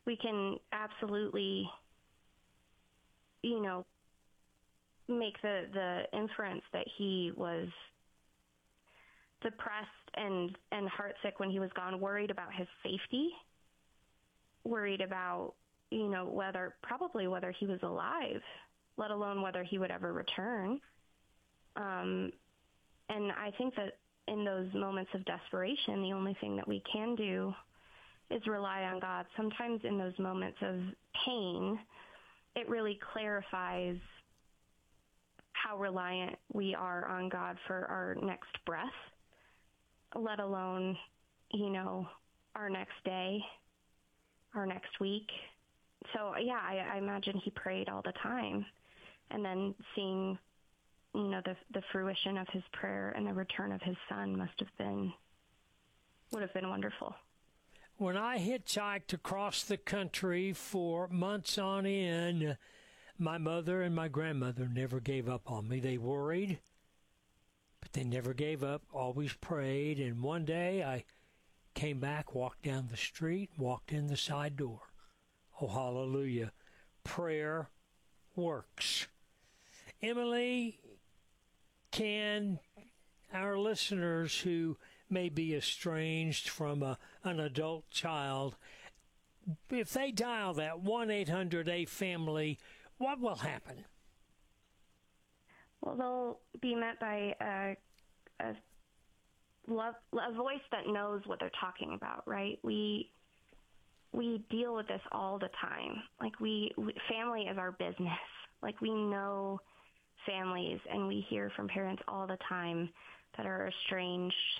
we can absolutely, make the inference that he was depressed and heartsick when he was gone, worried about his safety, worried about, whether he was alive, let alone whether he would ever return. And I think that in those moments of desperation, the only thing that we can do is rely on God. Sometimes in those moments of pain, it really clarifies how reliant we are on God for our next breath, let alone, our next day, our next week. So, yeah, I imagine he prayed all the time. And then seeing, the fruition of his prayer and the return of his son would have been wonderful. When I hitchhiked across the country for months on end, my mother and my grandmother never gave up on me. They worried, but they never gave up, always prayed. And one day I came back, walked down the street, walked in the side door. Oh, hallelujah. Prayer works. Emily, can our listeners who may be estranged from an adult child, if they dial that 1-800-A-FAMILY, what will happen? Well, they'll be met by a voice that knows what they're talking about, right? We deal with this all the time. Like family is our business. Like we know families, and we hear from parents all the time that are estranged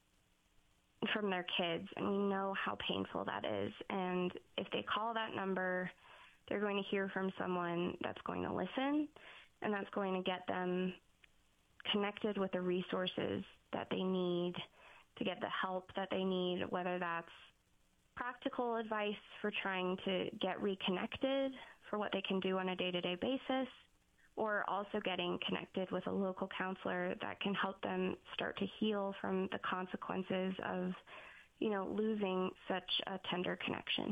from their kids, and we know how painful that is. And if they call that number, they're going to hear from someone that's going to listen, and that's going to get them connected with the resources that they need to get the help that they need, whether that's practical advice for trying to get reconnected for what they can do on a day-to-day basis, or also getting connected with a local counselor that can help them start to heal from the consequences of, losing such a tender connection.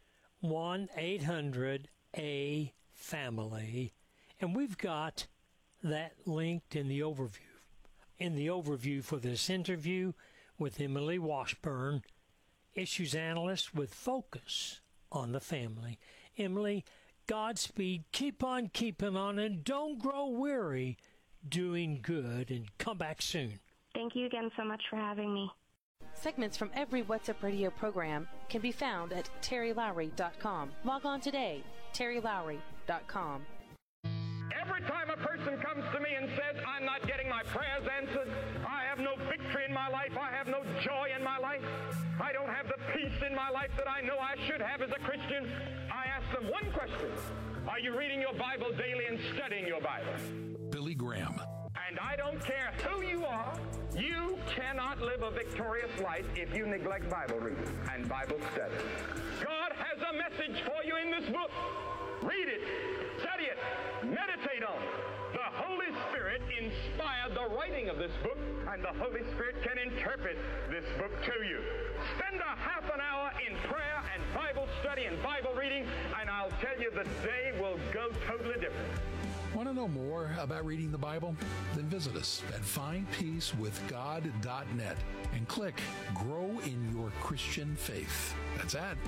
1-800-A-FAMILY. And we've got that linked in the overview. In the overview for this interview with Emily Washburn, issues analyst with focus on the family. Emily, Godspeed, keep on keeping on, and don't grow weary doing good, and come back soon. Thank you again so much for having me. Segments from every What's Up Radio program can be found at terrylowry.com. Log on today, terrylowry.com. Every time a person comes to me and says, I'm not getting my prayers answered, I have no victory in my life, I have no joy in my life, I don't have the peace in my life that I know I should have as a Christian, I ask them one question: are you reading your Bible daily and studying your Bible? Billy Graham. And I don't care who you are, you cannot live a victorious life if you neglect Bible reading and Bible study. God has a message for you in this book. Read it, study it, meditate on it. The Holy Spirit inspired the writing of this book, and the Holy Spirit can interpret this book to you. Spend a half an hour in prayer and Bible study and Bible reading, and I'll tell you the day will go totally different. Want to know more about reading the Bible? Then visit us at findpeacewithgod.net and click Grow in Your Christian Faith. That's at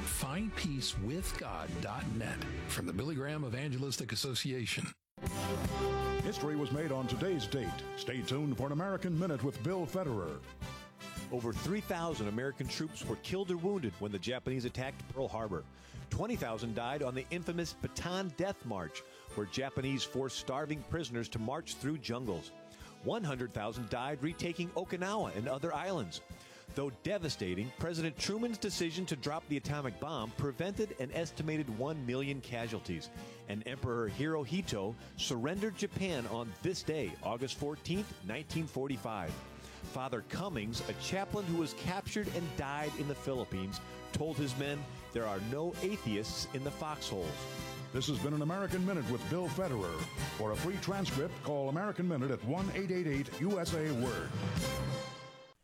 findpeacewithgod.net from the Billy Graham Evangelistic Association. History was made on today's date. Stay tuned for an American Minute with Bill Federer. Over 3,000 American troops were killed or wounded when the Japanese attacked Pearl Harbor. 20,000 died on the infamous Bataan Death March, where Japanese forced starving prisoners to march through jungles. 100,000 died retaking Okinawa and other islands. Though devastating, President Truman's decision to drop the atomic bomb prevented an estimated 1 million casualties, and Emperor Hirohito surrendered Japan on this day, August 14, 1945. Father Cummings, a chaplain who was captured and died in the Philippines, told his men, "There are no atheists in the foxholes." This has been an American Minute with Bill Federer. For a free transcript, call American Minute at 1-888-USA-WORD.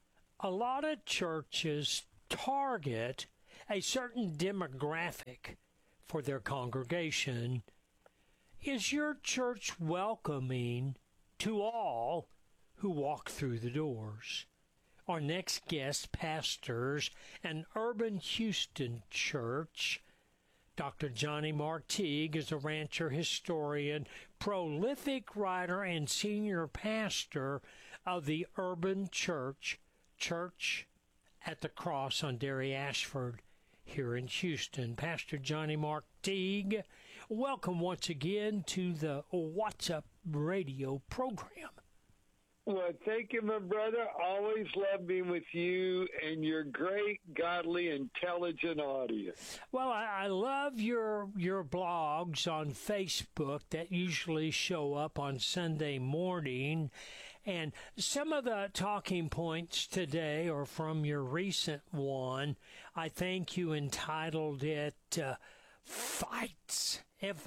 A lot of churches target a certain demographic for their congregation. Is your church welcoming to all who walk through the doors? Our next guest pastors an urban Houston church. Dr. Johnny Mark Teague is a rancher historian, prolific writer, and senior pastor of the urban church at the Cross on Derry Ashford here in Houston. Pastor Johnny Mark Teague, welcome once again to the What's Up radio program. Well, thank you, my brother. Always love being with you and your great, godly, intelligent audience. Well, I love your blogs on Facebook that usually show up on Sunday morning. And some of the talking points today are from your recent one. I think you entitled it Fights.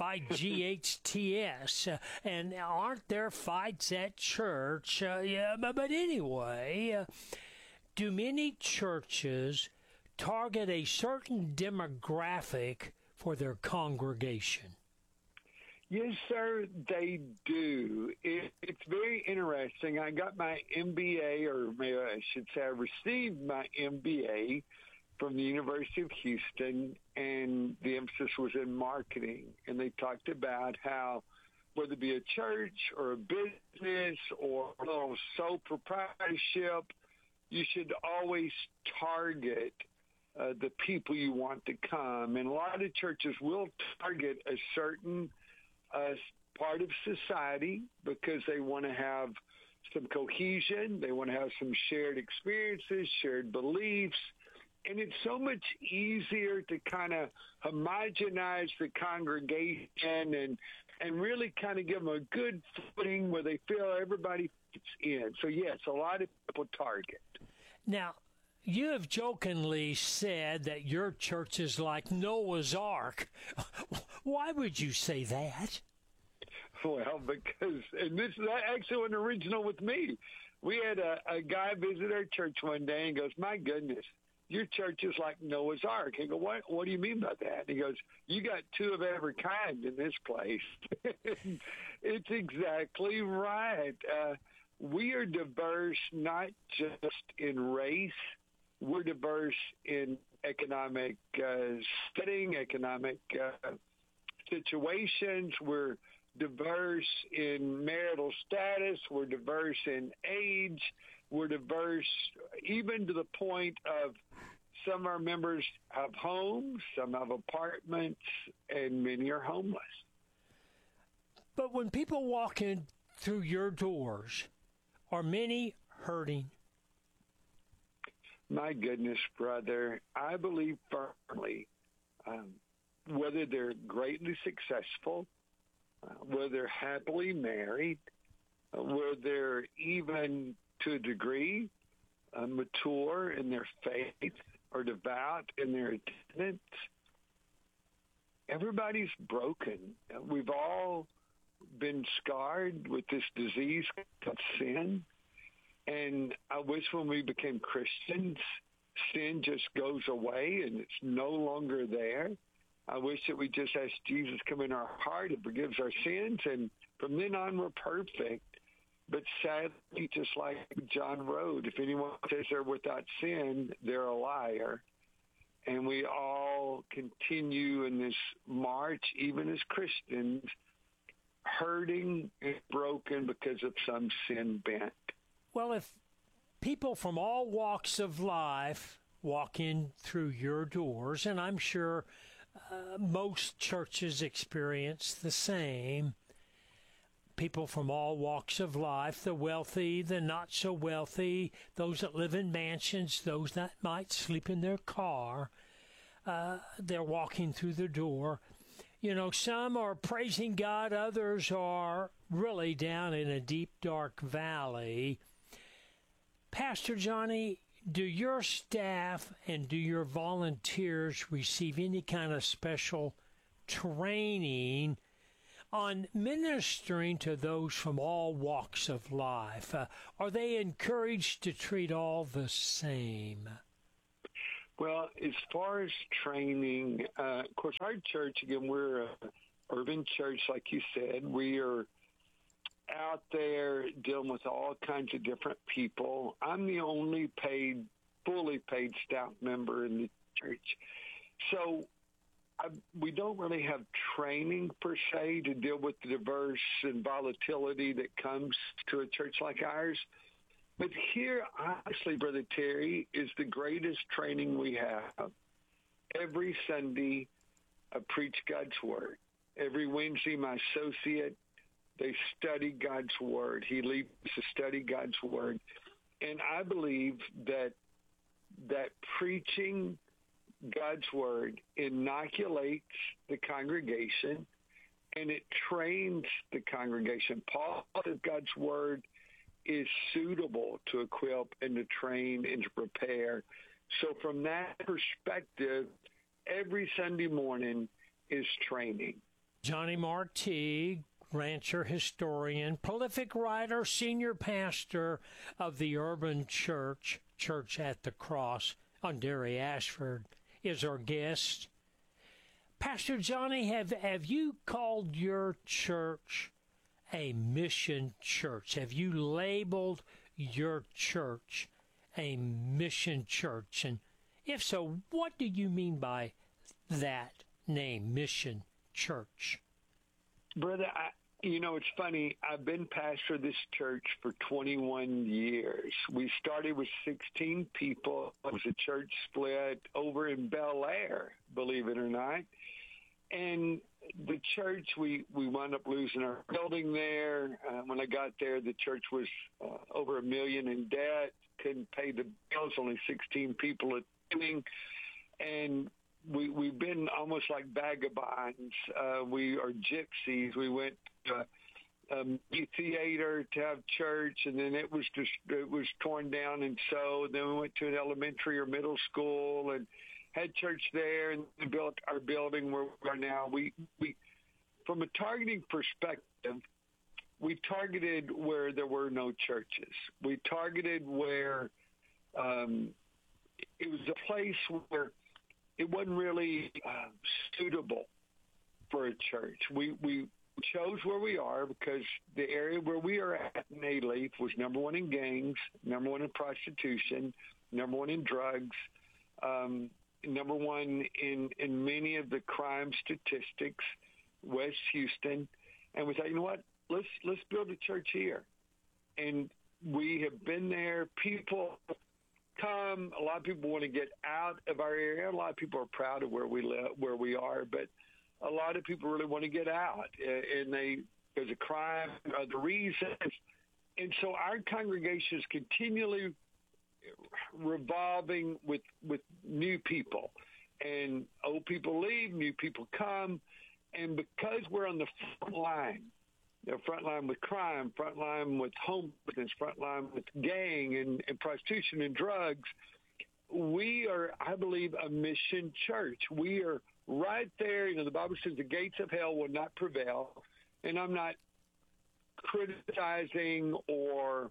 Fights, and aren't there fights at church? But anyway, do many churches target a certain demographic for their congregation? Yes, sir, they do. It's very interesting. I got my MBA, or maybe I should say I received my MBA from the University of Houston, and the emphasis was in marketing. And they talked about how, whether it be a church or a business or a little sole proprietorship, you should always target the people you want to come. And a lot of churches will target a certain part of society because they want to have some cohesion. They want to have some shared experiences, shared beliefs. And it's so much easier to kind of homogenize the congregation and really kind of give them a good footing where they feel everybody fits in. So, yes, a lot of people target. Now, you have jokingly said that your church is like Noah's Ark. Why would you say that? Well, because, and this actually wasn't original with me. We had a guy visit our church one day and goes, my goodness, your church is like Noah's Ark. He goes, what do you mean by that? And he goes, you got two of every kind in this place. It's exactly right. We are diverse not just in race. We're diverse in economic setting, economic situations. We're diverse in marital status. We're diverse in age. We're diverse even to the point of some of our members have homes, some have apartments, and many are homeless. But when people walk in through your doors, are many hurting? My goodness, brother, I believe firmly, whether they're greatly successful, whether they're happily married, whether they're even to a degree mature in their faith or devout in their attendance, everybody's broken. We've all been scarred with this disease called sin. And I wish when we became Christians, sin just goes away and it's no longer there. I wish that we just ask Jesus to come in our heart and forgives our sins, and from then on we're perfect. But sadly, just like John wrote, if anyone says they're without sin, they're a liar. And we all continue in this march, even as Christians, hurting and broken because of some sin bent. Well, if people from all walks of life walk in through your doors, and I'm sure most churches experience the same, people from all walks of life, the wealthy, the not so wealthy, those that live in mansions, those that might sleep in their car, they're walking through the door. You know, some are praising God, others are really down in a deep, dark valley. Pastor Johnny, do your staff and do your volunteers receive any kind of special training on ministering to those from all walks of life? Are they encouraged to treat all the same? Well, as far as training, of course, our church, again, we're an urban church, like you said. We are out there dealing with all kinds of different people. I'm the only fully paid staff member in the church. So we don't really have training per se to deal with the diverse and volatility that comes to a church like ours. But here, honestly, Brother Terry, is the greatest training we have. Every Sunday, I preach God's Word. Every Wednesday, my associate, they study God's Word. He leads to study God's Word. And I believe that preaching God's Word inoculates the congregation, and it trains the congregation. Paul says God's Word is suitable to equip and to train and to prepare. So from that perspective, every Sunday morning is training. Johnny Marti, rancher, historian, prolific writer, senior pastor of the urban church, Church at the Cross on Derry Ashford, is our guest. Pastor Johnny, have you called your church a mission church? Have you labeled your church a mission church? And if so, what do you mean by that name, mission church? Brother, it's funny. I've been pastor of this church for 21 years. We started with 16 people. It was a church split over in Bel Air, believe it or not. And the church, we wound up losing our building there. When I got there, the church was over $1 million in debt, couldn't pay the bills, only 16 people attending. And we've been almost like vagabonds. We are gypsies. We went to a theater to have church, and then it was torn down. And so then we went to an elementary or middle school and had church there, and built our building where we are now. We from a targeting perspective, we targeted where there were no churches. We targeted where it was a place where it wasn't really suitable for a church. We chose where we are because the area where we are at in Alief was number one in gangs, number one in prostitution, number one in drugs, number one in many of the crime statistics, West Houston. And we thought, you know what, let's build a church here. And we have been there. People come. A lot of people want to get out of our area. A lot of people are proud of where we live, where we are, but a lot of people really want to get out, and there's a crime, other reasons. And so our congregation is continually revolving with new people, and old people leave, new people come. And because we're on the front line with crime, front line with homelessness, front line with gang and prostitution and drugs, we are, I believe, a mission church. We are right there. The Bible says the gates of hell will not prevail. And I'm not criticizing or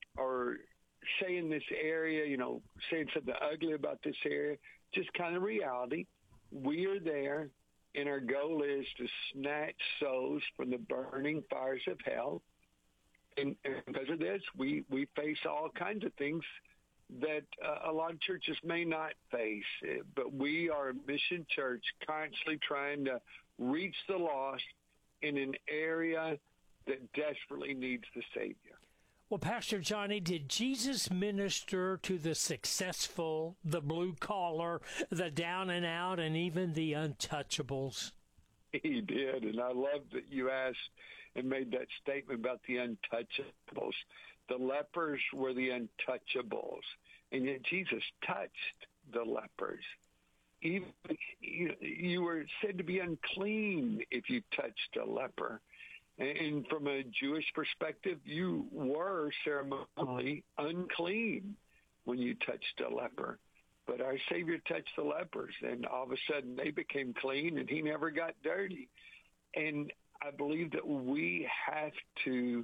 saying this area, saying something ugly about this area, just kind of reality. We are there, and our goal is to snatch souls from the burning fires of hell. And because of this, we face all kinds of things that a lot of churches may not face. But we are a mission church constantly trying to reach the lost in an area that desperately needs the Savior. Well, Pastor Johnny, did Jesus minister to the successful, the blue collar, the down and out, and even the untouchables? He did, and I love that you asked and made that statement about the untouchables. The lepers were the untouchables, and yet Jesus touched the lepers. Even you were said to be unclean if you touched a leper. And from a Jewish perspective, you were ceremonially unclean when you touched a leper. But our Savior touched the lepers, and all of a sudden they became clean, and he never got dirty. And I believe that we have to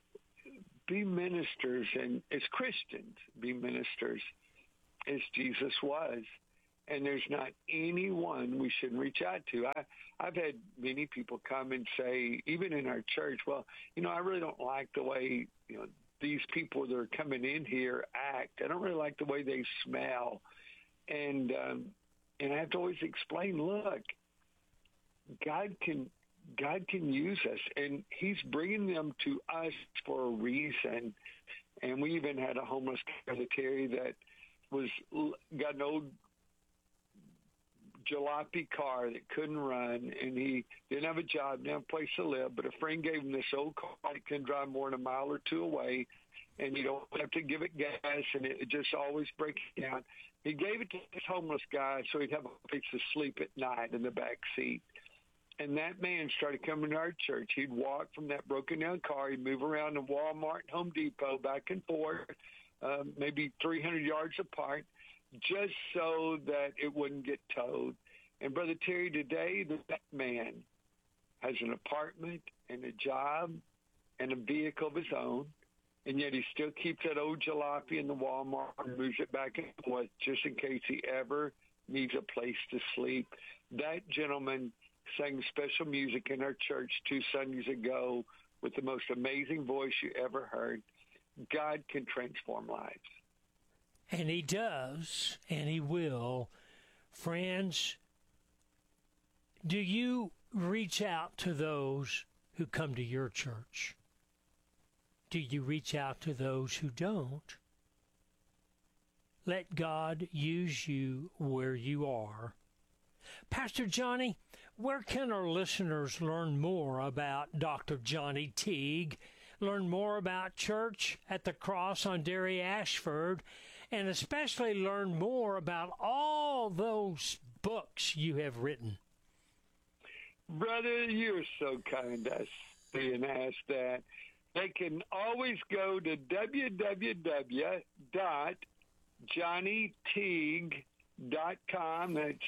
be ministers, and as Christians, be ministers as Jesus was. and there's not anyone we shouldn't reach out to. I've had many people come and say, even in our church, well, I really don't like the way, these people that are coming in here act. I don't really like the way they smell. And I have to always explain, look, God can use us, and he's bringing them to us for a reason. And we even had a homeless Terry that got an old jalopy car that couldn't run, and he didn't have a job, didn't have a place to live, but a friend gave him this old car that couldn't drive more than a mile or two away, and you don't have to give it gas, and it just always breaks down. He gave it to this homeless guy so he'd have a place to sleep at night in the back seat. And that man started coming to our church. He'd walk from that broken-down car. He'd move around to Walmart and Home Depot back and forth, maybe 300 yards apart, just so that it wouldn't get towed. And Brother Terry, today that man has an apartment and a job and a vehicle of his own, and yet he still keeps that old jalopy in the Walmart and moves it back and forth just in case he ever needs a place to sleep. That gentleman sang special music in our church 2 Sundays ago with the most amazing voice you ever heard. God can transform lives. And he does, and he will. Friends, do you reach out to those who come to your church? Do you reach out to those who don't? Let God use you where you are. Pastor Johnny, where can our listeners learn more about Dr. Johnny Teague, learn more about Church at the Cross on Derry Ashford, and especially learn more about all those books you have written? Brother, you're so kind to being asked that. They can always go to www.johnnyteague.com. That's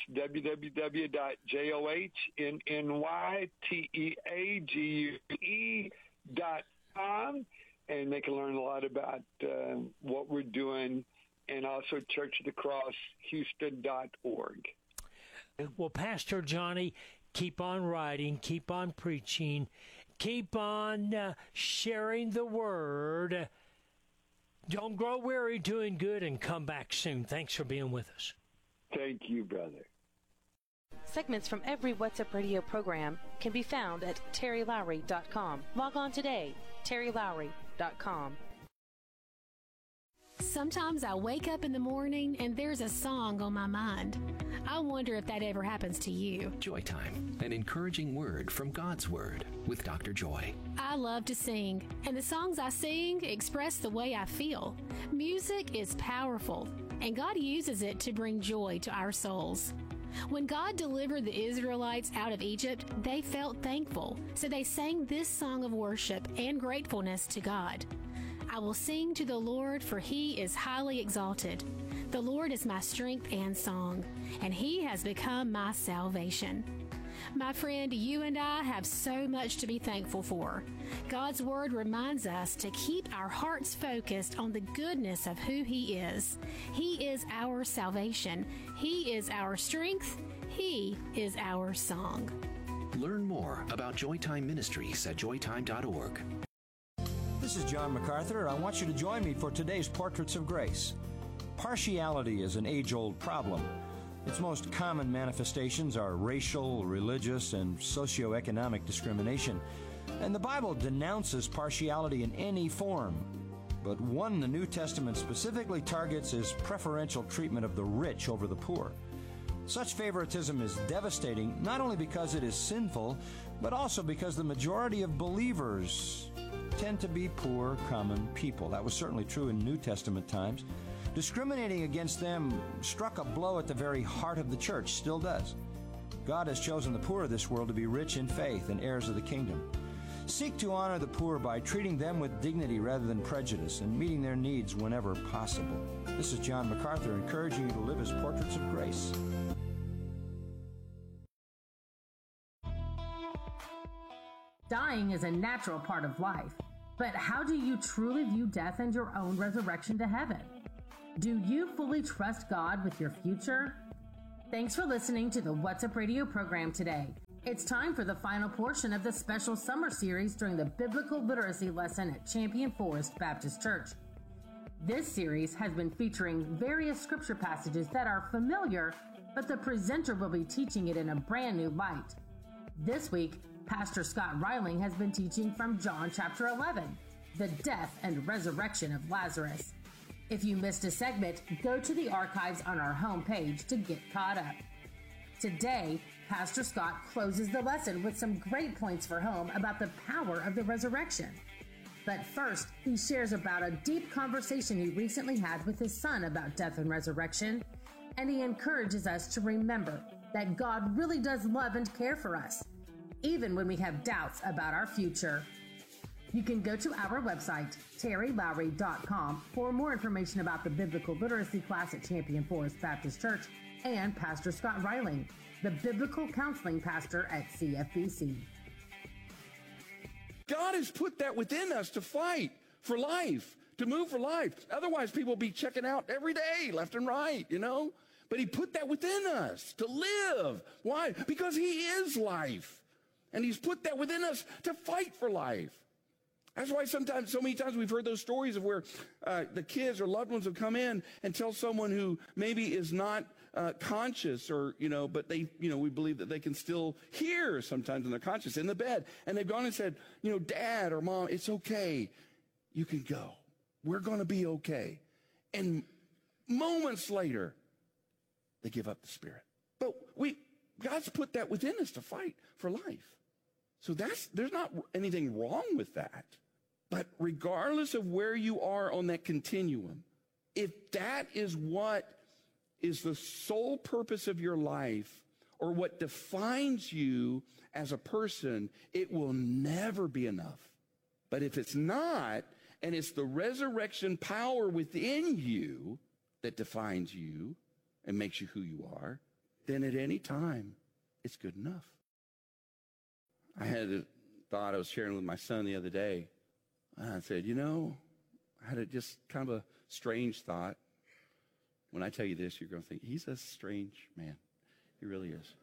www.johnnyteague.com. And they can learn a lot about what we're doing, and also churchofthecrosshouston.org. Well, Pastor Johnny, keep on writing, keep on preaching, keep on sharing the word. Don't grow weary doing good, and come back soon. Thanks for being with us. Thank you, brother. Segments from every What's Up Radio program can be found at terrylowry.com. Log on today, terrylowry.com. Sometimes I wake up in the morning and there's a song on my mind. I wonder if that ever happens to you. Joy Time, an encouraging word from God's Word with Dr. Joy. I love to sing, and the songs I sing express the way I feel. Music is powerful, and God uses it to bring joy to our souls. When God delivered the Israelites out of Egypt, they felt thankful, so they sang this song of worship and gratefulness to God. I will sing to the Lord, for he is highly exalted. The Lord is my strength and song, and he has become my salvation. My friend, you and I have so much to be thankful for. God's Word reminds us to keep our hearts focused on the goodness of who he is. He is our salvation. He is our strength. He is our song. Learn more about Joytime Ministries at joytime.org. This is John MacArthur. I want you to join me for today's Portraits of Grace. Partiality is an age-old problem. Its most common manifestations are racial, religious, and socioeconomic discrimination. And the Bible denounces partiality in any form. But one the New Testament specifically targets is preferential treatment of the rich over the poor. Such favoritism is devastating, not only because it is sinful, but also because the majority of believers tend to be poor, common people. That was certainly true in New Testament times. Discriminating against them struck a blow at the very heart of the church, still does. God has chosen the poor of this world to be rich in faith and heirs of the kingdom. Seek to honor the poor by treating them with dignity rather than prejudice and meeting their needs whenever possible. This is John MacArthur encouraging you to live as portraits of grace. Dying is a natural part of life, but how do you truly view death and your own resurrection to heaven? Do you fully trust God with your future? Thanks for listening to the What's Up Radio program today. It's time for the final portion of the special summer series during the biblical literacy lesson at Champion Forest Baptist Church. This series has been featuring various scripture passages that are familiar, but the presenter will be teaching it in a brand new light. This week, Pastor Scott Reiling has been teaching from John chapter 11, the death and resurrection of Lazarus. If you missed a segment, go to the archives on our homepage to get caught up. Today, Pastor Scott closes the lesson with some great points for home about the power of the resurrection. But first, he shares about a deep conversation he recently had with his son about death and resurrection, and he encourages us to remember that God really does love and care for us, even when we have doubts about our future. You can go to our website, terrylowry.com, for more information about the biblical literacy class at Champion Forest Baptist Church and Pastor Scott Reiling, the biblical counseling pastor at CFBC. God has put that within us to fight for life, to move for life. Otherwise, people will be checking out every day, left and right, you know? But he put that within us to live. Why? Because he is life. And he's put that within us to fight for life. That's why so many times we've heard those stories of where the kids or loved ones have come in and tell someone who maybe is not conscious, or, but they, we believe that they can still hear sometimes when they're conscious in the bed. And they've gone and said, Dad or Mom, it's okay. You can go. We're going to be okay. And moments later, they give up the spirit. But God's put that within us to fight for life. So there's not anything wrong with that. But regardless of where you are on that continuum, if that is what is the sole purpose of your life, or what defines you as a person, it will never be enough. But if it's not, and it's the resurrection power within you that defines you and makes you who you are, then at any time, it's good enough. I had a thought I was sharing with my son the other day. And I said, I had just kind of a strange thought. When I tell you this, you're going to think, he's a strange man. He really is.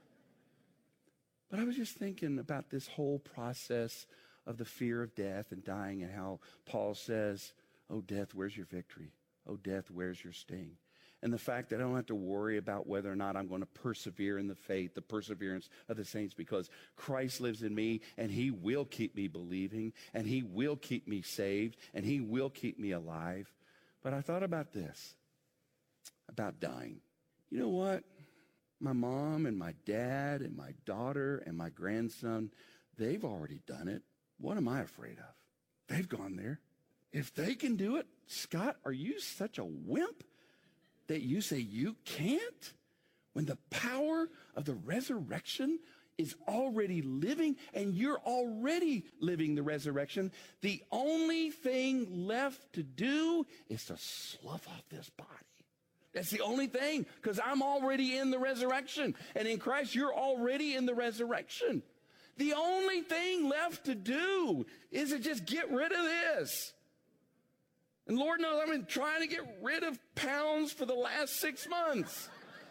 But I was just thinking about this whole process of the fear of death and dying, and how Paul says, oh, death, where's your victory? Oh, death, where's your sting? And the fact that I don't have to worry about whether or not I'm going to persevere in the faith, the perseverance of the saints, because Christ lives in me, and he will keep me believing, and he will keep me saved, and he will keep me alive. But I thought about this, about dying. You know what? My mom and my dad and my daughter and my grandson, they've already done it. What am I afraid of? They've gone there. If they can do it, Scott, are you such a wimp that you say you can't? When the power of the resurrection is already living, and you're already living the resurrection, the only thing left to do is to slough off this body. That's the only thing, because I'm already in the resurrection. And in Christ, you're already in the resurrection. The only thing left to do is to just get rid of this. And Lord knows I've been trying to get rid of pounds for the last 6 months.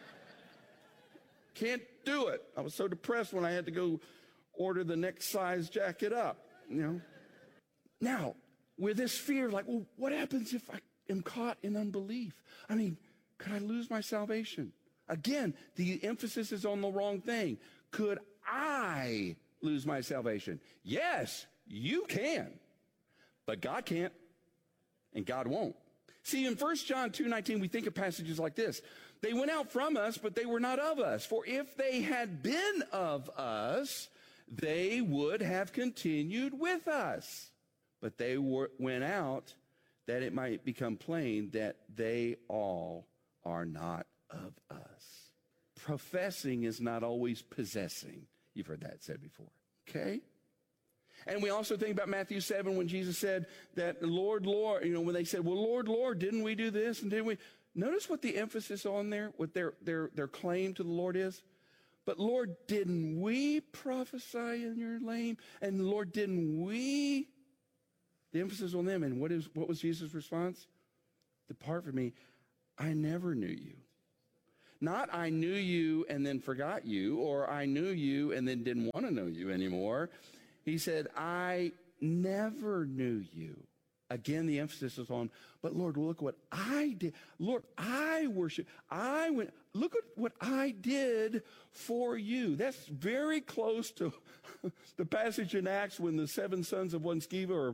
Can't do it. I was so depressed when I had to go order the next size jacket up, Now, with this fear, like, well, what happens if I am caught in unbelief? I mean, could I lose my salvation? Again, the emphasis is on the wrong thing. Could I lose my salvation? Yes, you can. But God can't, and God won't. See, in 1 John 2:19, we think of passages like this. They went out from us, but they were not of us. For if they had been of us, they would have continued with us. But they went out that it might become plain that they all are not of us. Professing is not always possessing. You've heard that said before. Okay? And we also think about Matthew 7 when Jesus said that, Lord, Lord, when they said, well, Lord, Lord, didn't we do this? And didn't we? Notice what the emphasis on there, what their claim to the Lord is. But Lord, didn't we prophesy in your name? And Lord, didn't we? The emphasis on them. And what was Jesus' response? Depart from me. I never knew you. Not I knew you and then forgot you, or I knew you and then didn't want to know you anymore. He said, I never knew you. Again, the emphasis is on, but Lord, look what I did. Lord, I worship. Look at what I did for you. That's very close to the passage in Acts when the 7 sons of one Sceva, or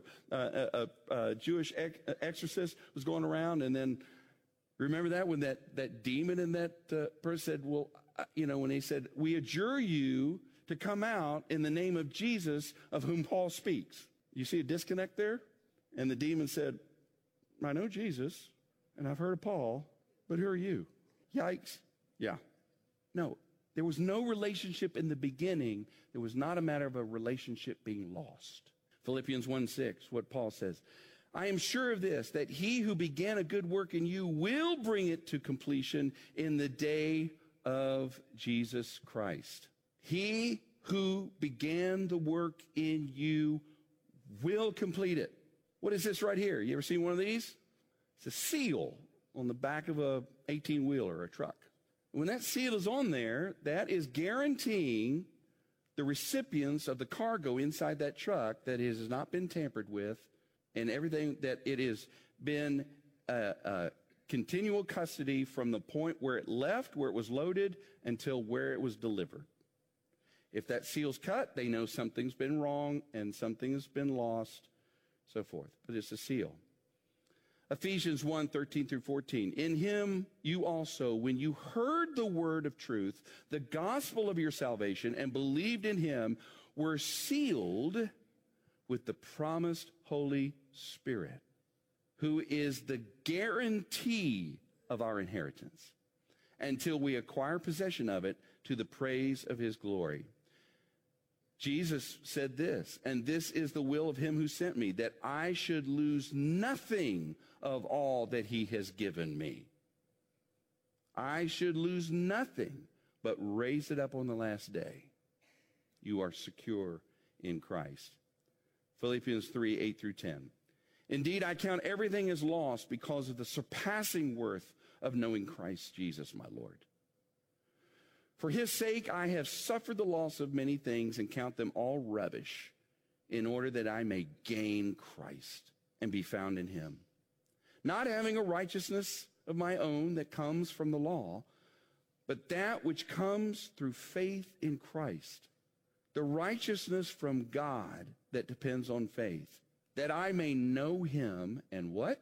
a Jewish exorcist, was going around. And then, remember that when that demon in that person said, well, when he said, we adjure you to come out in the name of Jesus, of whom Paul speaks. You see a disconnect there? And the demon said, I know Jesus, and I've heard of Paul, but who are you? Yikes. Yeah. No, there was no relationship in the beginning. There was not a matter of a relationship being lost. Philippians 1:6, what Paul says, I am sure of this, that he who began a good work in you will bring it to completion in the day of Jesus Christ. He who began the work in you will complete it. What is this right here? You ever seen one of these? It's a seal on the back of a 18-wheeler, a truck. When that seal is on there, that is guaranteeing the recipients of the cargo inside that truck that it has not been tampered with, and everything that it has been continual custody from the point where it left, where it was loaded, until where it was delivered. If that seal's cut, they know something's been wrong and something has been lost, so forth. But it's a seal. Ephesians 1:13-14. In him you also, when you heard the word of truth, the gospel of your salvation, and believed in him, were sealed with the promised Holy Spirit, who is the guarantee of our inheritance, until we acquire possession of it to the praise of his glory. Jesus said this, and this is the will of him who sent me, that I should lose nothing of all that he has given me. I should lose nothing, but raise it up on the last day. You are secure in Christ. Philippians 3:8-10. Indeed, I count everything as lost because of the surpassing worth of knowing Christ Jesus, my Lord. For his sake, I have suffered the loss of many things and count them all rubbish, in order that I may gain Christ and be found in him, not having a righteousness of my own that comes from the law, but that which comes through faith in Christ, the righteousness from God that depends on faith, that I may know him and what?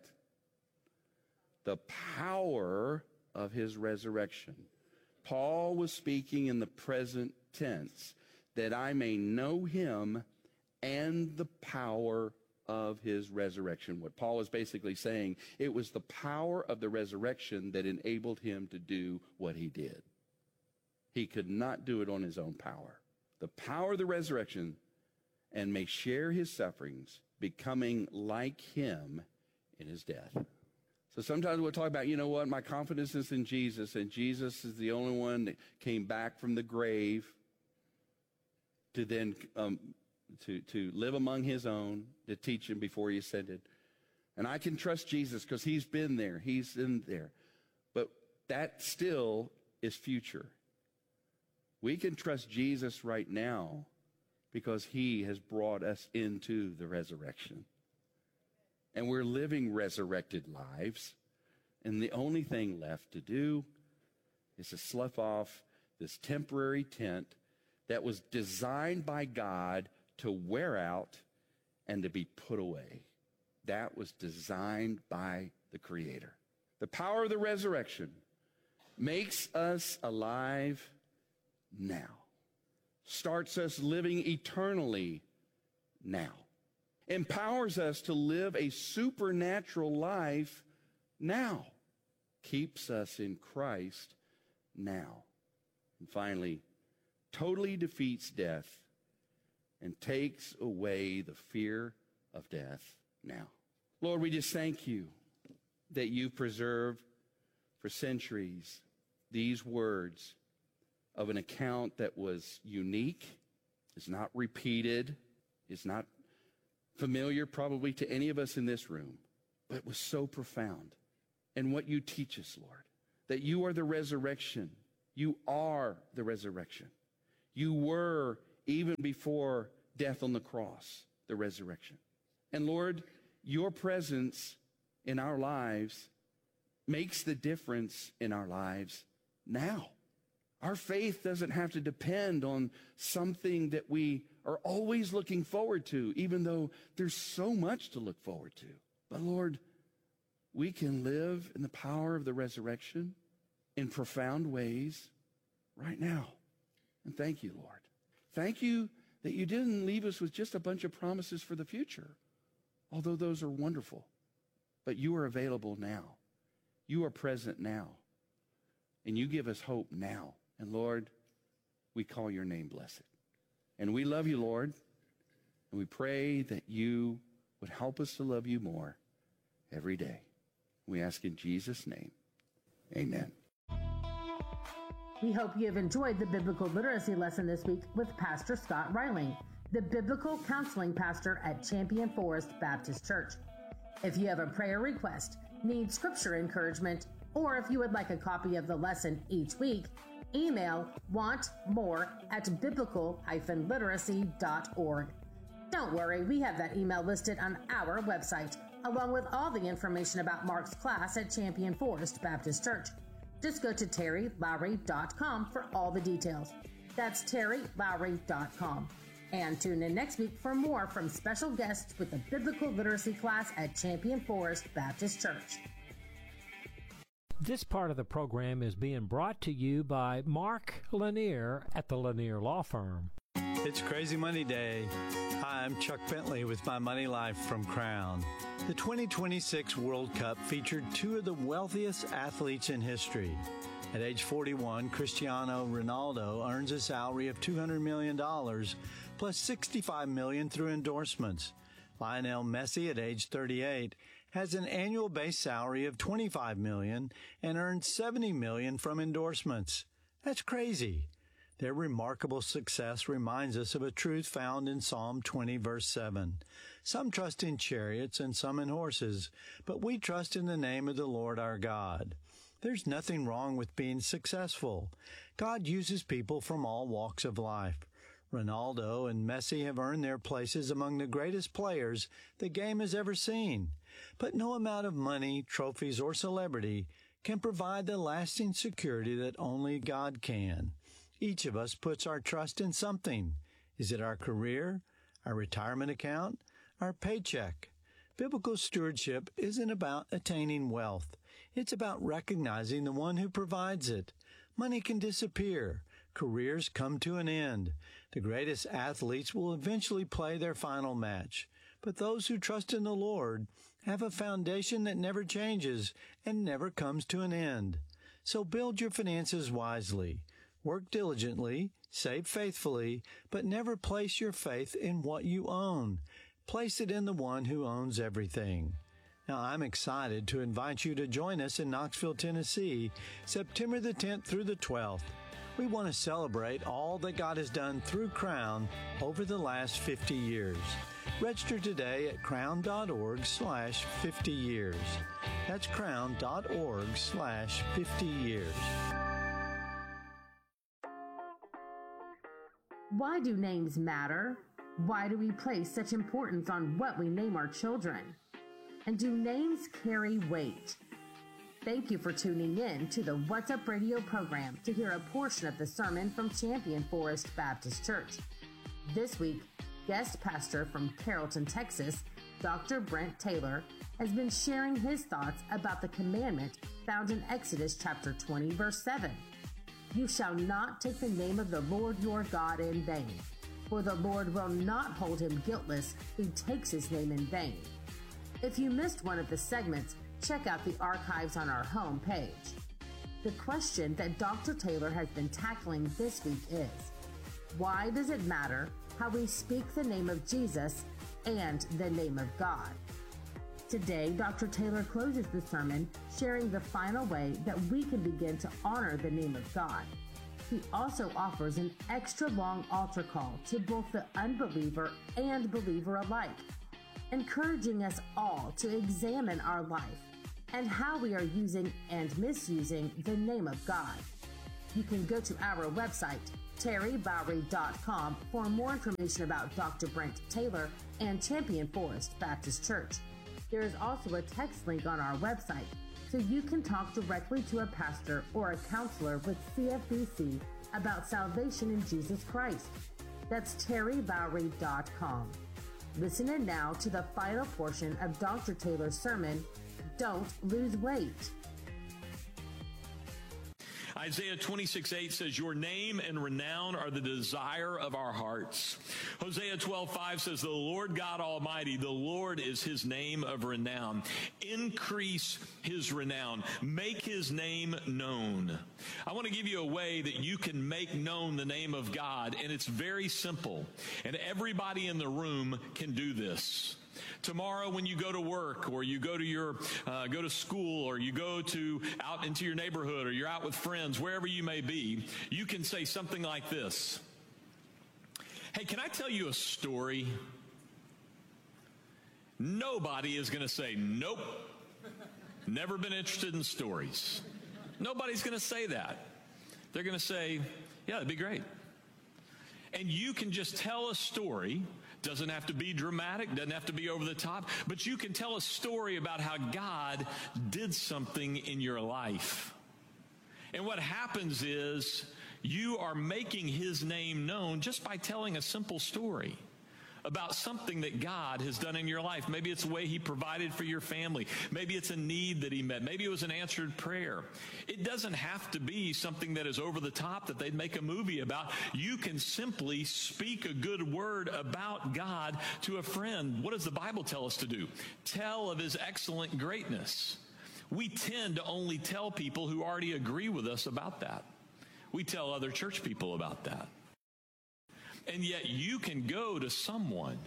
The power of his resurrection. Paul was speaking in the present tense, that I may know him and the power of his resurrection. What Paul is basically saying, it was the power of the resurrection that enabled him to do what he did. He could not do it on his own power. The power of the resurrection, and may share his sufferings, becoming like him in his death. So sometimes we'll talk about, my confidence is in Jesus, and Jesus is the only one that came back from the grave to then to live among his own, to teach him before he ascended. And I can trust Jesus because he's been there. He's in there. But that still is future. We can trust Jesus right now because he has brought us into the resurrection. And we're living resurrected lives. And the only thing left to do is to slough off this temporary tent that was designed by God to wear out and to be put away. That was designed by the Creator. The power of the resurrection makes us alive now. Starts us living eternally now. Empowers us to live a supernatural life now. Keeps us in Christ now. And finally, totally defeats death and takes away the fear of death now. Lord, we just thank you that you preserved for centuries these words of an account that was unique, is not repeated, is not familiar probably to any of us in this room, but was so profound. And what you teach us, Lord, that you are the resurrection. You are the resurrection. You were, even before death on the cross, the resurrection. And Lord, your presence in our lives makes the difference in our lives now. Our faith doesn't have to depend on something that we are always looking forward to, even though there's so much to look forward to. But Lord, we can live in the power of the resurrection in profound ways right now. And thank you, Lord. Thank you that you didn't leave us with just a bunch of promises for the future, although those are wonderful. But you are available now. You are present now. And you give us hope now. And Lord, we call your name blessed. And we love you, Lord. And we pray that you would help us to love you more every day. We ask in Jesus' name. Amen. We hope you have enjoyed the biblical literacy lesson this week with Pastor Scott Reiling, the biblical counseling pastor at Champion Forest Baptist Church. If you have a prayer request, need scripture encouragement, or if you would like a copy of the lesson each week, email wantmore@biblical-literacy.org. Don't worry, we have that email listed on our website, along with all the information about Mark's class at Champion Forest Baptist Church. Just go to terrylowry.com for all the details. That's terrylowry.com. And tune in next week for more from special guests with the biblical literacy class at Champion Forest Baptist Church. This part of the program is being brought to you by Mark Lanier at the Lanier Law Firm. It's Crazy Money Day. Hi, I'm Chuck Bentley with My Money Life from Crown. The 2026 World Cup featured two of the wealthiest athletes in history. At age 41, Cristiano Ronaldo earns a salary of $200 million plus $65 million through endorsements. Lionel Messi, at age 38, has an annual base salary of $25 million and earns $70 million from endorsements. That's crazy. Their remarkable success reminds us of a truth found in Psalm 20, verse 7. Some trust in chariots and some in horses, but we trust in the name of the Lord our God. There's nothing wrong with being successful. God uses people from all walks of life. Ronaldo and Messi have earned their places among the greatest players the game has ever seen. But no amount of money, trophies, or celebrity can provide the lasting security that only God can. Each of us puts our trust in something. Is it our career, our retirement account, our paycheck? Biblical stewardship isn't about attaining wealth. It's about recognizing the one who provides it. Money can disappear. Careers come to an end. The greatest athletes will eventually play their final match. But those who trust in the Lord have a foundation that never changes and never comes to an end. So build your finances wisely. Work diligently, save faithfully, but never place your faith in what you own. Place it in the one who owns everything. Now, I'm excited to invite you to join us in Knoxville, Tennessee, September the 10th through the 12th. We want to celebrate all that God has done through Crown over the last 50 years. Register today at crown.org/50 years. That's crown.org/50 years. Why do names matter? Why do we place such importance on what we name our children? And do names carry weight? Thank you for tuning in to the What's Up Radio program to hear a portion of the sermon from Champion Forest Baptist Church. This week, guest pastor from Carrollton, Texas, Dr. Brent Taylor, has been sharing his thoughts about the commandment found in Exodus chapter 20, verse 7. You shall not take the name of the Lord your God in vain, for the Lord will not hold him guiltless who takes his name in vain. If you missed one of the segments, check out the archives on our home page. The question that Dr. Taylor has been tackling this week is, why does it matter how we speak the name of Jesus and the name of God? Today, Dr. Taylor closes the sermon sharing the final way that we can begin to honor the name of God. He also offers an extra long altar call to both the unbeliever and believer alike, encouraging us all to examine our life and how we are using and misusing the name of God. You can go to our website, terrylowry.com, for more information about Dr. Brent Taylor and Champion Forest Baptist Church. There is also a text link on our website, so you can talk directly to a pastor or a counselor with CFBC about salvation in Jesus Christ. That's terrylowry.com. Listen in now to the final portion of Dr. Taylor's sermon, Don't Lose Weight. Isaiah 26:8 says, your name and renown are the desire of our hearts. Hosea 12:5 says, the Lord God Almighty, the Lord is his name of renown. Increase his renown. Make his name known. I want to give you a way that you can make known the name of God, and it's very simple. And everybody in the room can do this. Tomorrow when you go to work, or you go to go to school, or you go out into your neighborhood, or you're out with friends, wherever you may be, you can say something like this. Hey, can I tell you a story? Nobody is going to say, nope, never been interested in stories. Nobody's going to say that. They're going to say, yeah, that'd be great. And you can just tell a story. Doesn't have to be dramatic, doesn't have to be over the top, but you can tell a story about how God did something in your life. And what happens is you are making his name known just by telling a simple story about something that God has done in your life. Maybe it's a way he provided for your family. Maybe it's a need that he met. Maybe it was an answered prayer. It doesn't have to be something that is over the top that they'd make a movie about. You can simply speak a good word about God to a friend. What does the Bible tell us to do? Tell of his excellent greatness. We tend to only tell people who already agree with us about that. We tell other church people about that. And yet you can go to someone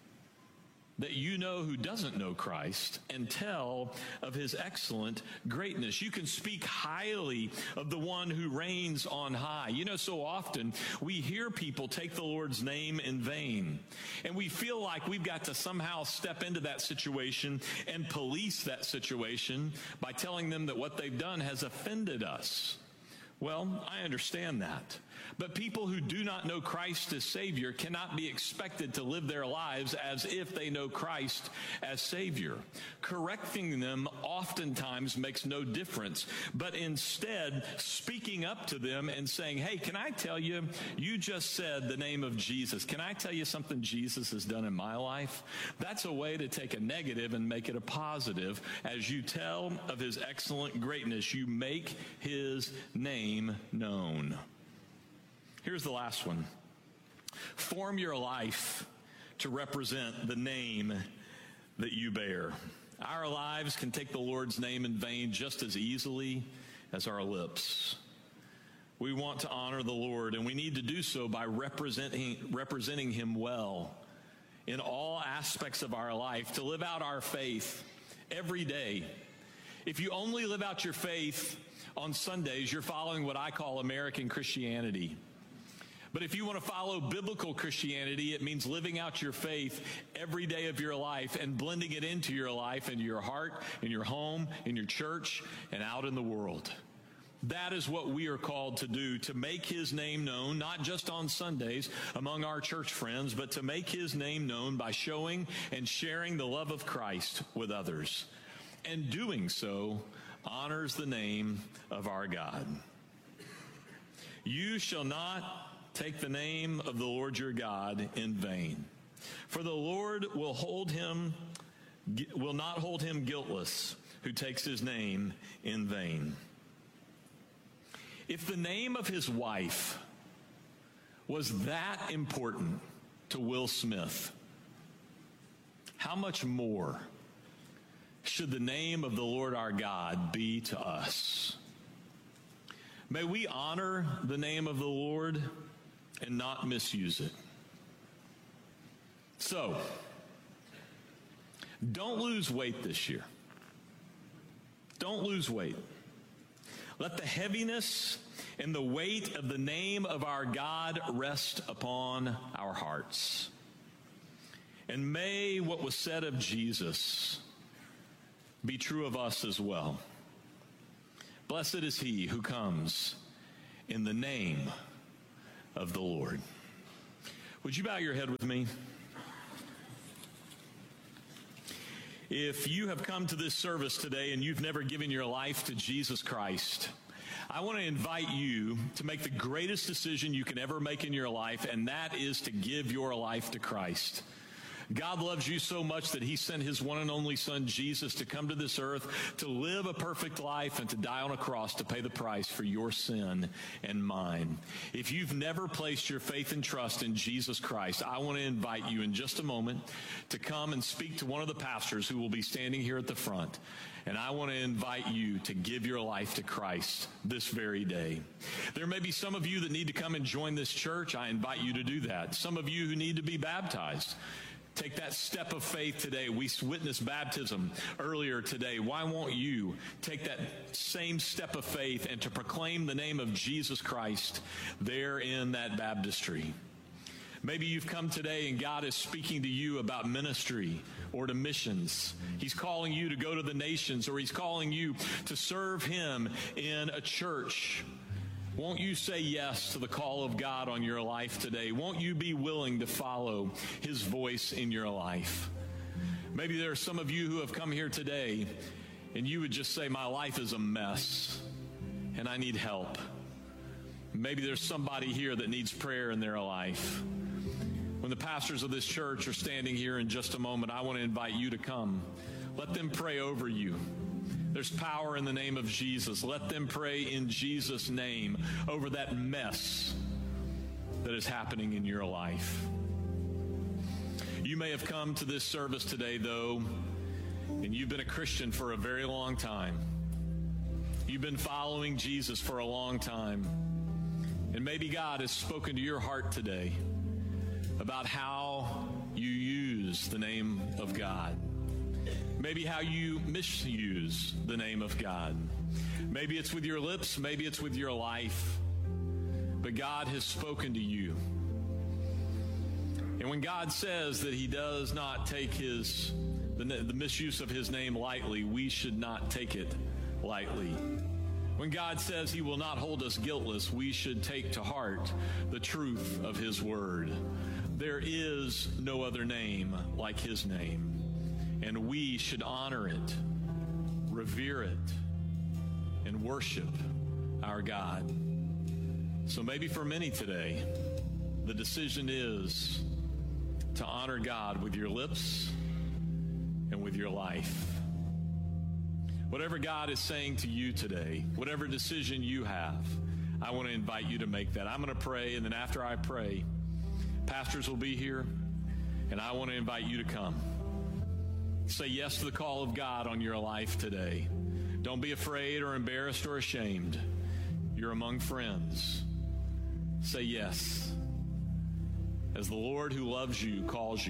that you know who doesn't know Christ and tell of his excellent greatness. You can speak highly of the one who reigns on high. You know, so often we hear people take the Lord's name in vain, and we feel like we've got to somehow step into that situation and police that situation by telling them that what they've done has offended us. Well, I understand that. But people who do not know Christ as Savior cannot be expected to live their lives as if they know Christ as Savior. Correcting them oftentimes makes no difference, but instead speaking up to them and saying, hey, can I tell you, you just said the name of Jesus. Can I tell you something Jesus has done in my life? That's a way to take a negative and make it a positive. As you tell of his excellent greatness, you make his name known. Here's the last one. Form your life to represent the name that you bear. Our lives can take the Lord's name in vain just as easily as our lips. We want to honor the Lord, and we need to do so by representing him well in all aspects of our life, to live out our faith every day. If you only live out your faith on Sundays, you're following what I call American Christianity. But if you want to follow biblical Christianity, it means living out your faith every day of your life and blending it into your life, into your heart, in your home, in your church, and out in the world. That is what we are called to do, to make his name known, not just on Sundays among our church friends, but to make his name known by showing and sharing the love of Christ with others. And doing so honors the name of our God. You shall not take the name of the Lord your God in vain, for the Lord will not hold him guiltless who takes his name in vain. If the name of his wife was that important to Will Smith, how much more should the name of the Lord our God be to us? May we honor the name of the Lord and not misuse it. So, don't lose weight this year. Don't lose weight. Let the heaviness and the weight of the name of our God rest upon our hearts. And may what was said of Jesus be true of us as well. Blessed is he who comes in the name of the Lord. Would you bow your head with me? If you have come to this service today and you've never given your life to Jesus Christ, I want to invite you to make the greatest decision you can ever make in your life, and that is to give your life to Christ. God loves you so much that he sent his one and only son, Jesus, to come to this earth, to live a perfect life, and to die on a cross to pay the price for your sin and mine. If you've never placed your faith and trust in Jesus Christ, I want to invite you in just a moment to come and speak to one of the pastors who will be standing here at the front. And I want to invite you to give your life to Christ this very day. There may be some of you that need to come and join this church. I invite you to do that. Some of you who need to be baptized. Take that step of faith today. We witnessed baptism earlier today. Why won't you take that same step of faith and to proclaim the name of Jesus Christ there in that baptistry? Maybe you've come today and God is speaking to you about ministry or to missions. He's calling you to go to the nations, or he's calling you to serve him in a church. Won't you say yes to the call of God on your life today? Won't you be willing to follow his voice in your life? Maybe there are some of you who have come here today and you would just say, my life is a mess and I need help. Maybe there's somebody here that needs prayer in their life. When the pastors of this church are standing here in just a moment, I want to invite you to come. Let them pray over you. There's power in the name of Jesus. Let them pray in Jesus' name over that mess that is happening in your life. You may have come to this service today, though, and you've been a Christian for a very long time. You've been following Jesus for a long time. And maybe God has spoken to your heart today about how you use the name of God. Maybe how you misuse the name of God. Maybe it's with your lips, maybe it's with your life. But God has spoken to you. And when God says that he does not take the misuse of his name lightly, we should not take it lightly. When God says he will not hold us guiltless, we should take to heart the truth of his word. There is no other name like his name. And we should honor it, revere it, and worship our God. So maybe for many today, the decision is to honor God with your lips and with your life. Whatever God is saying to you today, whatever decision you have, I want to invite you to make that. I'm going to pray, and then after I pray, pastors will be here, and I want to invite you to come. Say yes to the call of God on your life today. Don't be afraid or embarrassed or ashamed. You're among friends. Say yes. As the Lord who loves you calls you,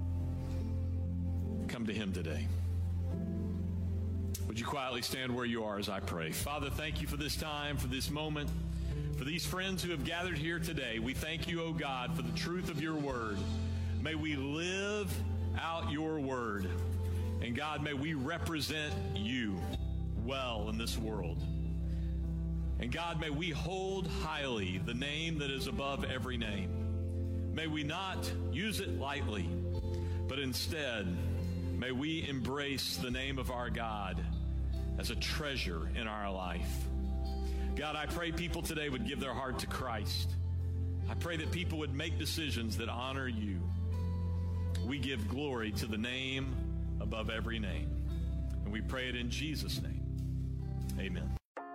come to him today. Would you quietly stand where you are as I pray? Father, thank you for this time, for this moment, for these friends who have gathered here today. We thank you, O God, for the truth of your word. May we live out your word. And God, may we represent you well in this world. And God, may we hold highly the name that is above every name. May we not use it lightly, but instead, may we embrace the name of our God as a treasure in our life. God, I pray people today would give their heart to Christ. I pray that people would make decisions that honor you. We give glory to the name above every name. And we pray it in Jesus' name. Amen.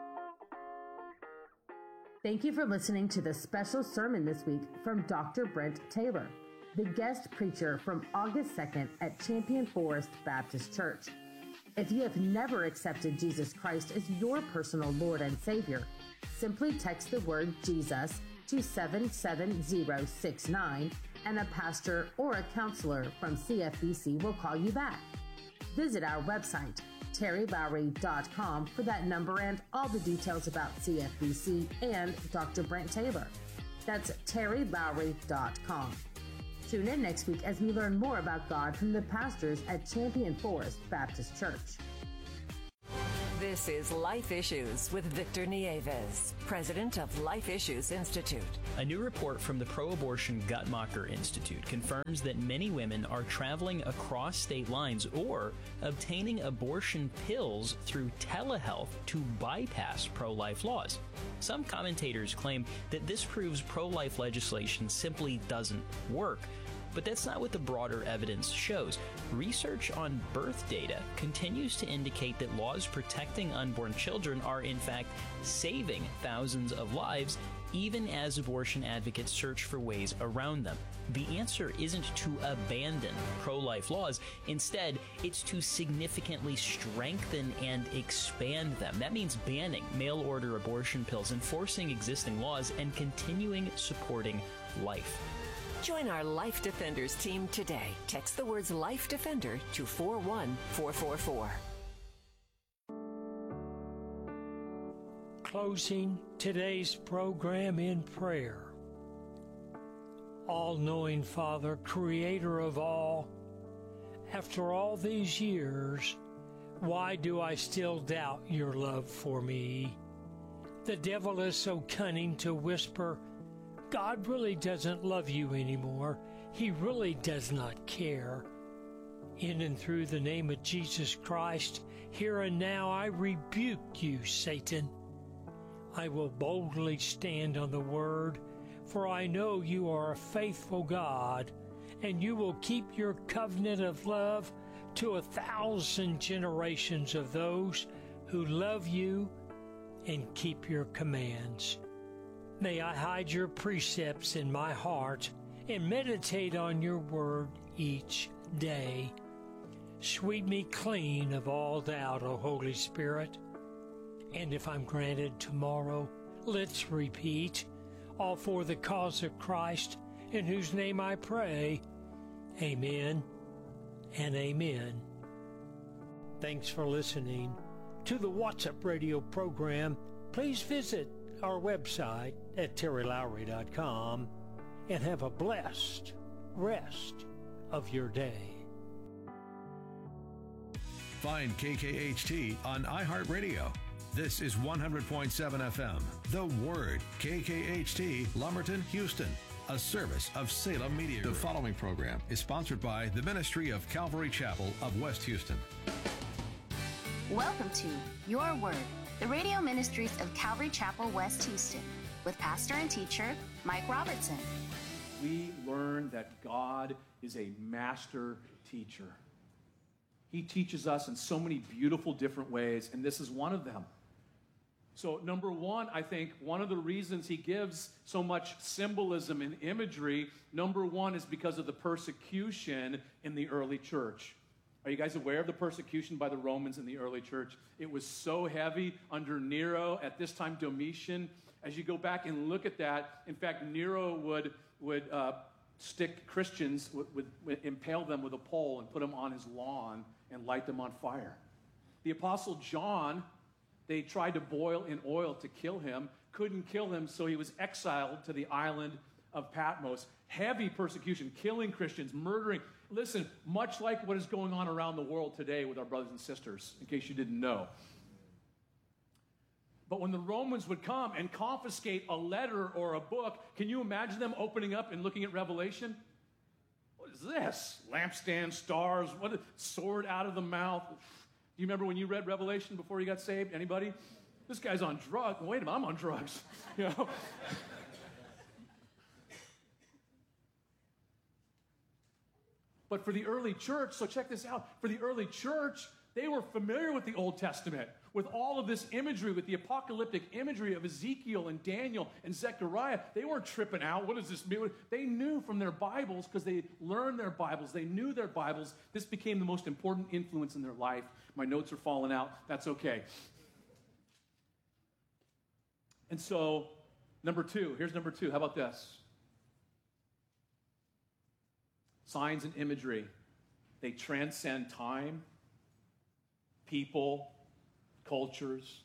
Thank you for listening to the special sermon this week from Dr. Brent Taylor, the guest preacher from August 2nd at Champion Forest Baptist Church. If you have never accepted Jesus Christ as your personal Lord and Savior, simply text the word Jesus to 77069 and a pastor or a counselor from CFBC will call you back. Visit our website, terrylowry.com, for that number and all the details about CFBC and Dr. Brent Taylor. That's terrylowry.com. Tune in next week as we learn more about God from the pastors at Champion Forest Baptist Church. This is Life Issues with Victor Nieves, president of Life Issues Institute. A new report from the Pro-Abortion Guttmacher Institute confirms that many women are traveling across state lines or obtaining abortion pills through telehealth to bypass pro-life laws. Some commentators claim that this proves pro-life legislation simply doesn't work. But that's not what the broader evidence shows. Research on birth data continues to indicate that laws protecting unborn children are in fact saving thousands of lives, even as abortion advocates search for ways around them. The answer isn't to abandon pro-life laws. Instead, it's to significantly strengthen and expand them. That means banning mail-order abortion pills, enforcing existing laws, and continuing supporting life. Join our Life Defenders team today. Text the words Life Defender to 41444. Closing today's program in prayer. All-knowing Father, creator of all, after all these years, why do I still doubt your love for me? The devil is so cunning to whisper, God really doesn't love you anymore. He really does not care. In and through the name of Jesus Christ, here and now I rebuke you, Satan. I will boldly stand on the word, for I know you are a faithful God, and you will keep your covenant of love to 1,000 generations of those who love you and keep your commands. May I hide your precepts in my heart and meditate on your word each day. Sweep me clean of all doubt, O Holy Spirit. And if I'm granted tomorrow, let's repeat, all for the cause of Christ, in whose name I pray. Amen and amen. Thanks for listening to the What's Up Radio program. Please visit our website at terrylowry.com and have a blessed rest of your day. Find KKHT on iHeartRadio. This is 100.7 FM, The Word, KKHT, Lumberton, Houston, a service of Salem Media Group. The following program is sponsored by the Ministry of Calvary Chapel of West Houston. Welcome to Your Word, the radio ministries of Calvary Chapel, West Houston, with pastor and teacher Mike Robertson. We learn that God is a master teacher. He teaches us in so many beautiful different ways, and this is one of them. So number one, I think one of the reasons he gives so much symbolism and imagery, number one, is because of the persecution in the early church. Are you guys aware of the persecution by the Romans in the early church? It was so heavy under Nero, at this time Domitian. As you go back and look at that, in fact, Nero would stick Christians, would impale them with a pole and put them on his lawn and light them on fire. The Apostle John, they tried to boil in oil to kill him, couldn't kill him, so he was exiled to the island of Patmos. Heavy persecution, killing Christians, murdering. Listen, much like what is going on around the world today with our brothers and sisters, in case you didn't know. But when the Romans would come and confiscate a letter or a book, can you imagine them opening up and looking at Revelation? What is this? Lampstand, stars, what? Sword out of the mouth. Do you remember when you read Revelation before you got saved? Anybody? This guy's on drugs. Wait a minute, I'm on drugs. You know? But for the early church, so check this out. For the early church, they were familiar with the Old Testament, with all of this imagery, with the apocalyptic imagery of Ezekiel and Daniel and Zechariah. They weren't tripping out. What does this mean? They knew from their Bibles, because they learned their Bibles. They knew their Bibles. This became the most important influence in their life. My notes are falling out. That's okay. And so, number two. Here's number two. How about this? Signs and imagery. They transcend time, people, cultures.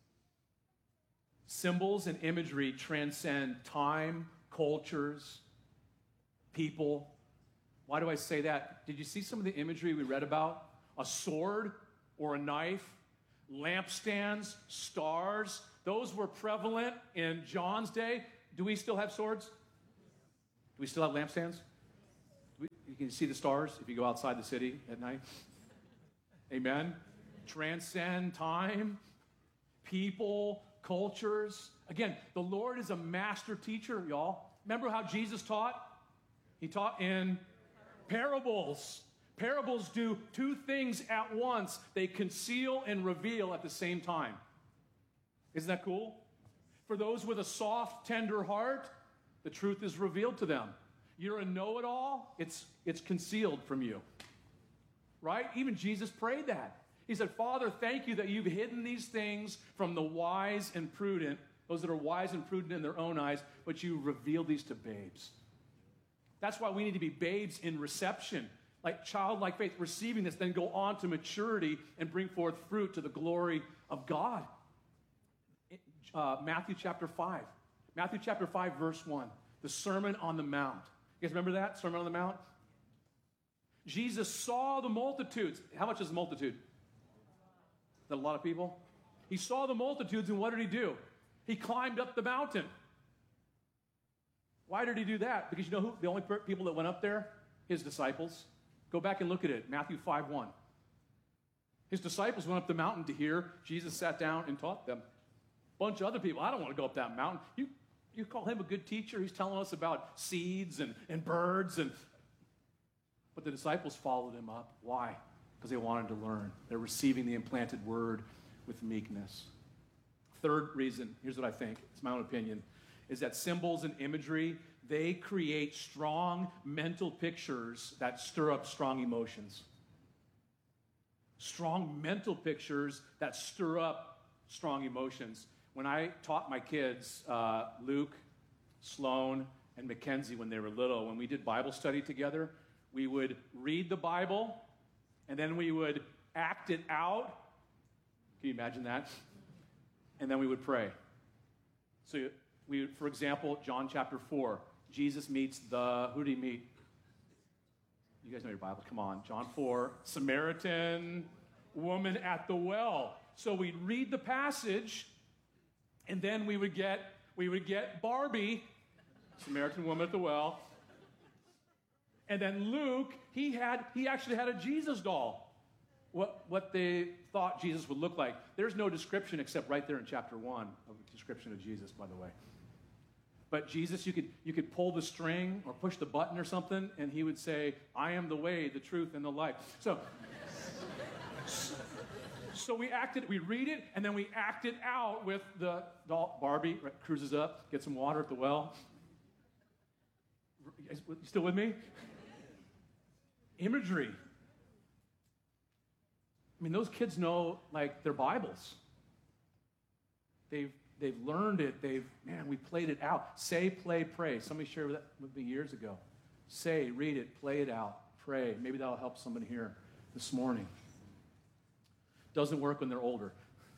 Symbols and imagery transcend time, cultures, people. Why do I say that? Did you see some of the imagery we read about? A sword or a knife lampstands, stars. Those were prevalent in John's day. Do we still have swords? Do we still have lampstands? You can see the stars if you go outside the city at night. Amen. Transcend time, people, cultures. Again, the Lord is a master teacher, y'all. Remember how Jesus taught? He taught in parables. Parables do two things at once. They conceal and reveal at the same time. Isn't that cool? For those with a soft, tender heart, the truth is revealed to them. You're a know-it-all, it's concealed from you. Right? Even Jesus prayed that. He said, Father, thank you that you've hidden these things from the wise and prudent, those that are wise and prudent in their own eyes, but you revealed these to babes. That's why we need to be babes in reception, like childlike faith, receiving this, then go on to maturity and bring forth fruit to the glory of God. Matthew chapter 5. Matthew chapter 5, verse 1. The Sermon on the Mount. You guys remember that? Sermon on the Mount? Jesus saw the multitudes. How much is the multitude? Is that a lot of people? He saw the multitudes, and what did he do? He climbed up the mountain. Why did he do that? Because you know who? The only people that went up there? His disciples. Go back and look at it. Matthew 5:1. His disciples went up the mountain to hear. Jesus sat down and taught them. A bunch of other people. I don't want to go up that mountain. You call him a good teacher? He's telling us about seeds and birds. But the disciples followed him up. Why? Because they wanted to learn. They're receiving the implanted word with meekness. Third reason, here's what I think, it's my own opinion, is that symbols and imagery, they create strong mental pictures that stir up strong emotions. Strong mental pictures that stir up strong emotions. When I taught my kids, Luke, Sloan, and Mackenzie, when they were little, when we did Bible study together, we would read the Bible, and then we would act it out. Can you imagine that? And then we would pray. So we would, for example, John chapter 4, Jesus meets who did he meet? You guys know your Bible, come on. John 4, Samaritan woman at the well. So we'd read the passage, and then we would get Barbie, Samaritan woman at the well. And then Luke, he actually had a Jesus doll. What they thought Jesus would look like. There's no description except right there in chapter 1 of a description of Jesus, by the way. But Jesus, you could pull the string or push the button or something, and he would say, I am the way, the truth, and the life. So we read it, and then we act it out with the doll. Barbie cruises up, gets some water at the well. You still with me? Imagery. I mean, those kids know, like, their Bibles. They've learned it. We played it out. Say, play, pray. Somebody shared that with me years ago. Say, read it, play it out, pray. Maybe that'll help somebody here this morning. Doesn't work when they're older.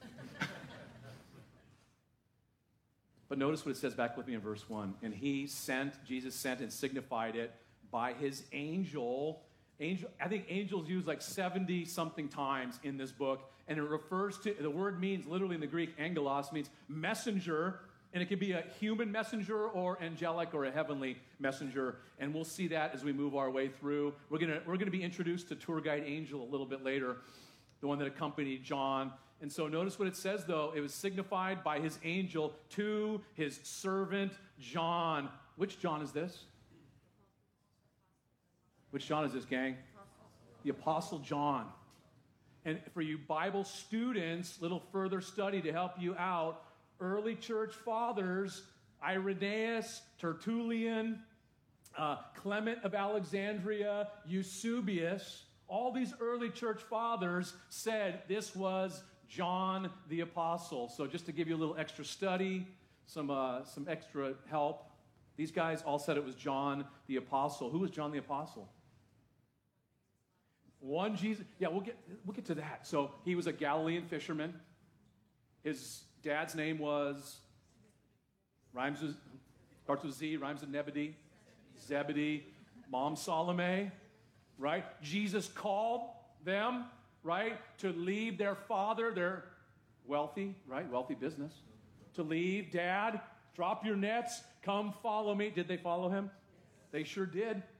But notice what it says back with me in verse 1. And Jesus sent and signified it by his angel. I think angels used like 70-something times in this book, and it refers to, the word means, literally in the Greek, angelos, means messenger, and it could be a human messenger or angelic or a heavenly messenger, and we'll see that as we move our way through. We're gonna be introduced to tour guide Angel a little bit later, the one that accompanied John. And so notice what it says, though. It was signified by his angel to his servant John. Which John is this? Which John is this, gang? The Apostle John. And for you Bible students, little further study to help you out, early church fathers, Irenaeus, Tertullian, Clement of Alexandria, Eusebius, all these early church fathers said this was John the Apostle. So just to give you a little extra study, some extra help, these guys all said it was John the Apostle. Who was John the Apostle? One Jesus. Yeah, we'll get to that. So he was a Galilean fisherman. His dad's name was starts with Z, rhymes with Zebedee, Mom Salome, right? Jesus called them, right, to leave their father, wealthy, right? Wealthy business. To leave, Dad, drop your nets, come follow me. Did they follow him? They sure did.